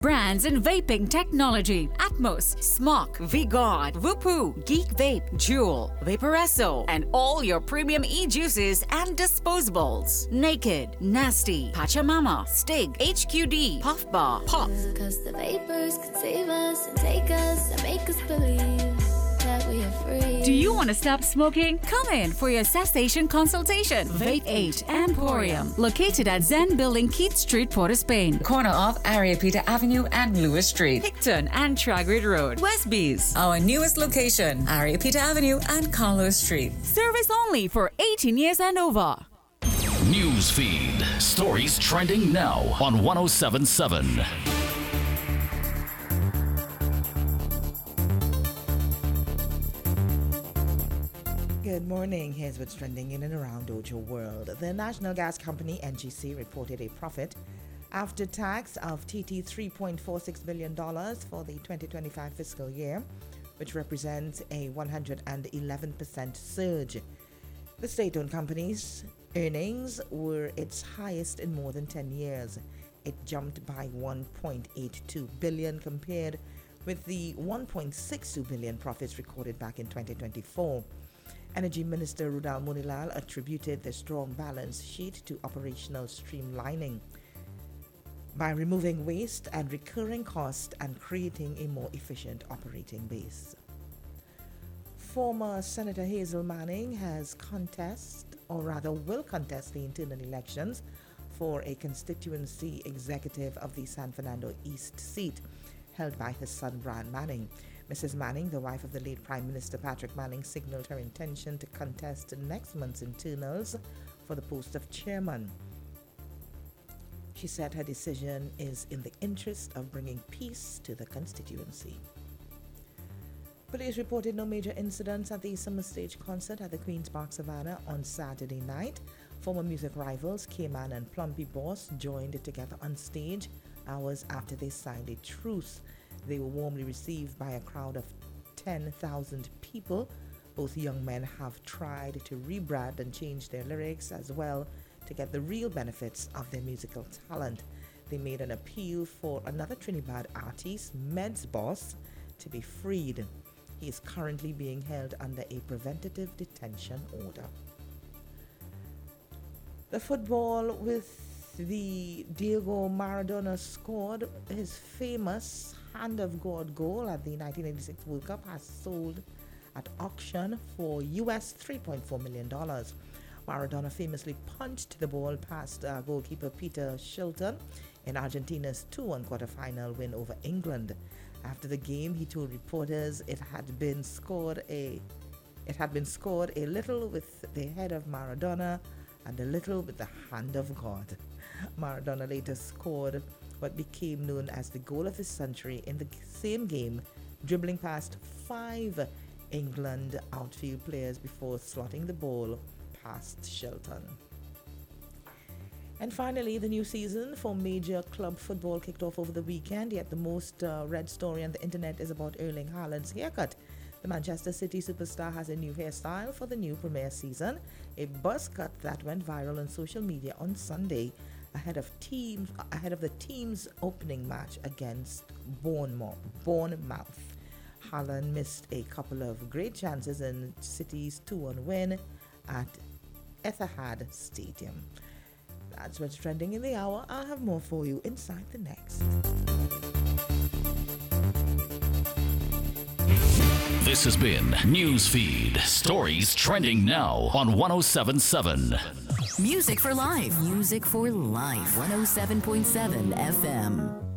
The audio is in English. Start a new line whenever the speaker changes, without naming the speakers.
Brands in vaping technology: Atmos, Smok, V-God, Whoopoo, Geek Vape, Juul, Vaporesso, and all your premium e-juices and disposables. Naked, Nasty, Pachamama, Stig, HQD, Puff Bar, Pop.
Cause the vapors could save us and take us and make us believe that we are free.
Do you want to stop smoking? Come in for your cessation consultation. Vape 8 Emporium, located at Zen Building, Keith Street, Port of Spain,
corner of Ariapita Avenue and Lewis Street,
Picton and Tragrid Road, Westbees.
Our newest location, Ariapita Avenue and Carlos Street.
Service only for 18 years and over.
News feed. Stories trending now on 107.7.
Good morning. Here's what's trending in and around Ojo World. The National Gas Company, NGC, reported a profit after tax of TT $3.46 billion for the 2025 fiscal year, which represents a 111% surge. The state-owned company's earnings were its highest in more than 10 years. It jumped by $1.82 billion compared with the $1.62 billion profits recorded back in 2024. Energy Minister Rudal Munilal attributed the strong balance sheet to operational streamlining by removing waste and recurring costs and creating a more efficient operating base. Former Senator Hazel Manning will contest the internal elections for a constituency executive of the San Fernando East seat held by his son Brian Manning. Mrs. Manning, the wife of the late Prime Minister Patrick Manning, signaled her intention to contest next month's internals for the post of chairman. She said her decision is in the interest of bringing peace to the constituency. Police reported no major incidents at the Summer Stage concert at the Queen's Park Savannah on Saturday night. Former music rivals K-Man and Plumpy Boss joined together on stage hours after they signed a truce. They were warmly received by a crowd of 10,000 people. Both young men have tried to rebrand and change their lyrics as well to get the real benefits of their musical talent. They made an appeal for another Trinidad artist, Meds Boss, to be freed. He is currently being held under a preventative detention order. The football with the Diego Maradona scored his famous Hand of God goal at the 1986 World Cup has sold at auction for US $3.4 million. Maradona famously punched the ball past goalkeeper Peter Shilton in Argentina's 2-1 quarterfinal win over England. After the game, he told reporters it had been scored a little with the head of Maradona and a little with the hand of God. Maradona later scored what became known as the goal of the century in the same game, dribbling past 5 England outfield players before slotting the ball past Shelton. And finally, the new season for major club football kicked off over the weekend, yet the most read story on the internet is about Erling Haaland's haircut. The Manchester City superstar has a new hairstyle for the new Premier season, a buzz cut that went viral on social media on Sunday ahead of the team's opening match against Bournemouth. Haaland missed a couple of great chances in City's 2-1 win at Etihad Stadium. That's what's trending in the hour. I'll have more for you inside the next.
This has been Newsfeed. Stories trending now on 107.7.
Music for life. Music for life. 107.7 FM.